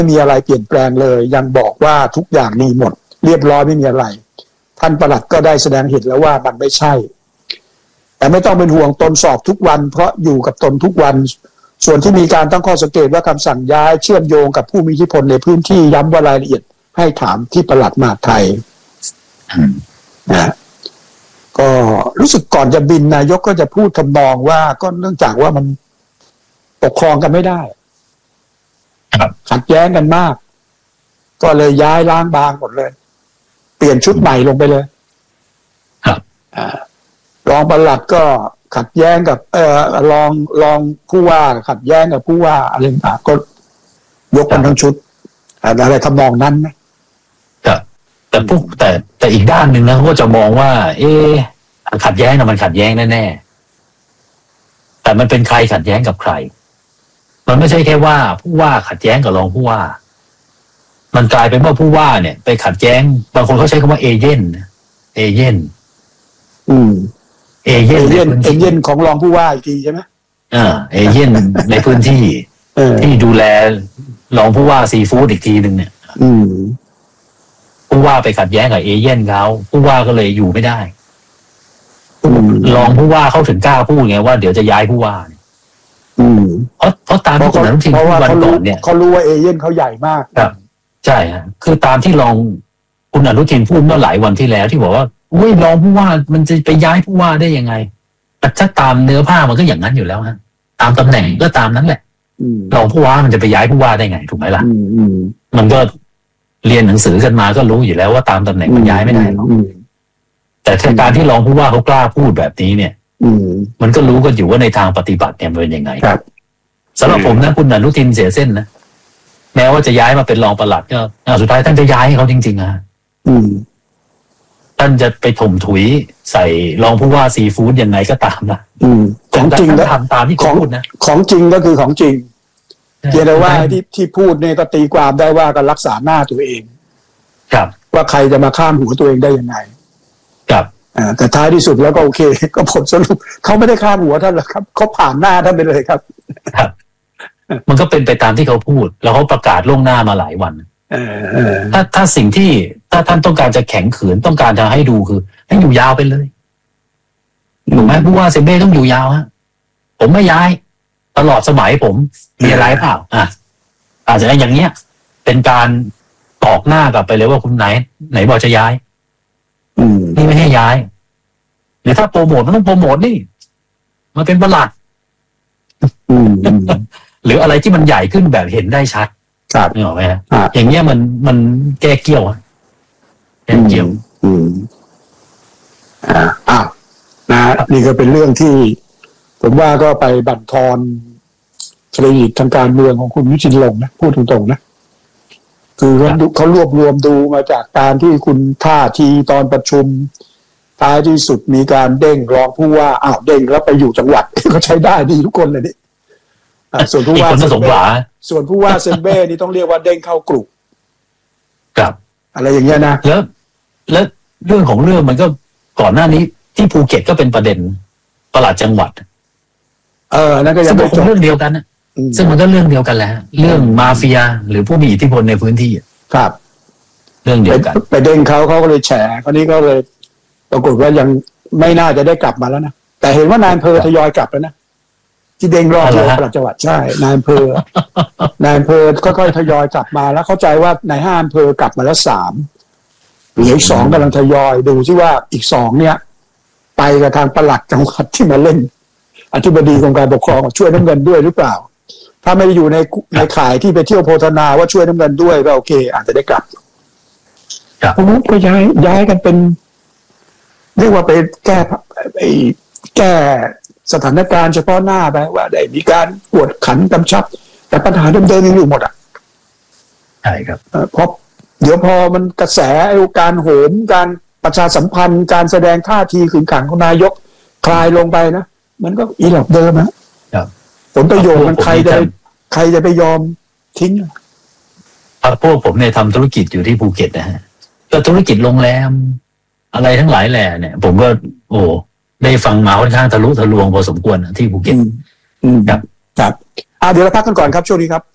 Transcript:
ไม่มีอะไรเปลี่ยนแปลงเลยยังบอกว่าทุกอย่างดีหมดเรียบร้อยไม่มีอะไรท่านปลัดก็ได้แสดงเห็นแล้วว่ามันไม่ใช่แต่ไม่ต้องเป็นห่วงตนสอบทุกวันเพราะอยู่กับตนทุกวันส่วนที่มีการตั้งข้อสังเกตว่าคำสั่งย้ายเชื่อมโยงกับผู้มีอิทธิพลในพื้นที่ย้ำว่ารายละเอียดให้ถามที่ปลัดมหาดไทยนะก็รู้สึกก่อนจะบินนายกก็จะพูดทำนองว่าก็เนื่องจากว่ามันปกครองกันไม่ได้ขัดแย้งกันมากก็เลยย้ายล้างบางหมดเลยเปลี่ยนชุดใหม่ลงไปเลยรองปลัดก็ขัดแย้งกับรองผู้ว่าขัดแย้งกับผู้ว่าอะไรต่างก็ยกกันทั้งชุดอะไรทำนองนั้นนะครับแต่อีกด้านหนึ่งนะเขาก็จะมองว่าขัดแย้งนะมันขัดแย้งแน่ๆแต่มันเป็นใครขัดแย้งกับใครมันไม่ใช่แค่ว่าผู้ว่าขัดแย้งกับรองผู้ว่ามันกลายเป็นว่าผู้ว่าเนี่ยไปขัดแย้งบางคนเขาใช้คำว่าเอเย่นเอเย่นของรองผู้ว่าอีกทีใช่ไหมเอเย่นในพื้นที่ที่ดูแลรองผู้ว่าซีฟู้ดอีกทีหนึ่งเนี่ยผู้ว่าไปขัดแย้งกับเอเย่นเขาผู้ว่าก็เลยอยู่ไม่ได้รองผู้ว่าเขาถึงกล้าพูดไงว่าเดี๋ยวจะย้ายผู้ว่าเพราะตามที่คุณอนุทินพูดวันก่อนเนี่ยเขารู้ว่าเอเย่นเขาใหญ่มากครับใช่ฮะคือตามที่รองคุณอนุทินพูดเมื่อหลายวันที่แล้วที่บอกว่าอุ้ยรองผู้ว่ามันจะไปย้ายผู้ว่าได้ยังไงแต่ถ้าตามเนื้อผ้ามันก็อย่างนั้นอยู่แล้วฮะตามตำแหน่งก็ตามนั้นแหละรองผู้ว่ามันจะไปย้ายผู้ว่าได้ไงถูกไหมล่ะมันก็เรียนหนังสือกันมาก็รู้อยู่แล้วว่าตามตำแหน่งมันย้ายไม่ได้หรอกแต่การที่รองผู้ว่าเขากล้าพูดแบบนี้เนี่ยมันก็รู้กันอยู่ว่าในทางปฏิบัติเนี่ยมันเป็นยังไงสำหรับผมนะคุณอนุทินเสียเส้นนะแม้ว่าจะย้ายมาเป็นรองปลัดก็สุดท้ายท่านจะย้ายให้เขาจริงๆอะท่านจะไปถมถุยใส่รองผู้ว่าซีฟู้ดยังไงก็ตามนะของจริงก็ทำตามที่เขาพูดนะของจริงก็คือของจริงเพียงแต่ว่าที่พูดเนี่ยก็ตีความได้ว่าก็รักษาหน้าตัวเองครับว่าใครจะมาข้ามหัวตัวเองได้ยังไงครับแต่ท้ายที่สุดแล้วก็โอเคก็ผลสรุปเขาไม่ได้ข้ามหัวท่านหรอกครับเขาผ่านหน้าท่านไปเลยครับมันก็เป็นไปตามที่เขาพูดแล้วเขาประกาศล่วงหน้ามาหลายวันถ้าสิ่งที่ถ้าท่านต้องการจะแข็งขืนต้องการจะให้ดูคือให้อยู่ยาวไปเลยถูกไหมผู้ว่าเซเบ้ต้องอยู่ยาวฮะผมไม่ย้ายตลอดสมัยผมมีอะไรเปล่าอาจจะอย่างเงี้ยเป็นการตอกหน้ากลับไปเลยว่าคุณไหนบอกจะย้ายนี่ไม่ให้ย้ายหรือถ้าโปรโมทมันต้องโปรโมทนี่มันเป็นประหลาดหรืออะไรที่มันใหญ่ขึ้นแบบเห็นได้ชัดนี่หรอไหมฮะอย่างเงี้ยมันแก้เกี่ยวแก้เกี่ยวนี่ก็เป็นเรื่องที่ผมว่าก็ไปบั่นทอนเครดิตทางการเมืองของคุณวิชิตลงนะพูดตรงๆนะคือเขารวบรวมดูมาจากการที่คุณท่าทีตอนประชุมท้ายที่สุดมีการเด้งรองผู้ว่าเด้งแล้วไปอยู่จังหวัดก็ใช้ได้ดีทุกคนเลยนี่ส่วนผู้ว่าเซนเบ้นี่ต้องเรียกว่าเด้งเข้ากลุ่มครับอะไรอย่างเงี้ยนะแล้วเรื่องของเรื่องมันก็ก่อนหน้านี้ที่ภูเก็ตก็เป็นประเด็นปลัดจังหวัดนั่นก็ยังไม่จบเรื่องเดียวกันนะซึ่งมันก็เรื่องเดียวกันแหละเรื่องมาเฟียหรือผู้มีอิทธิพลในพื้นที่ครับเรื่องเดียวกันไปเด้งเขาก็เลยแฉคราวนี้ก็เลยปรากฏว่ายังไม่น่าจะได้กลับมาแล้วนะแต่เห็นว่านายอำเภอทยอยกลับแล้วนะที่เด้งรอบเดียวปลัดจังหวัดใช่นายอำเภอค่อยๆทยอยกลับมาแล้วเข้าใจว่านาย5อำเภอกลับมาแล้ว3เหลืออีก2กำลังทยอยดูซิว่าอีก2เนี่ยไปกับทางปลัดจังหวัดที่มาเล่นอธิบดีกรมการปกครองช่วยน้ำเงินด้วยหรือเปล่าถ้าไม่ได้อยู่ในข่ายที่ไปเที่ยวโพธนาว่าช่วยน้ำเงินด้วยก็โอเคอาจจะได้กลับก็ย้ายกันเป็นเรียกว่าไปแก้สถานการณ์เฉพาะหน้าไปว่าได้มีการกวดขันกำชับแต่ปัญหาเดิมๆยังอยู่หมดใช่ครับเพราะเดี๋ยวพอมันกระแสการโหมการประชาสัมพันธ์การแสดงท่าทีขึงขังของนายกคลายลงไปนะมันก็อีหลอบเดิมนะครับผลประโยชน์มันใครจะไปยอมทิ้งพวกผมเนี่ยทำธุรกิจอยู่ที่ภูเก็ตนะฮะก็ธุรกิจโรงแรมอะไรทั้งหลายแหล่เนี่ยผมก็ได้ฟังมาค่อนข้างทะลุทะลวงพอสมควรที่ภูเก็ตครับเดี๋ยวเราพักกันก่อนครับช่วงนี้ครับ